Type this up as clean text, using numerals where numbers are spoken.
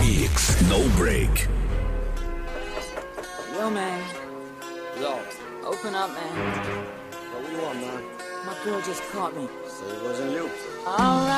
Mix No Break. Yo, man. Yo, Open up, man. what do you want, man? My girl just caught me. Say it wasn't you. Alright.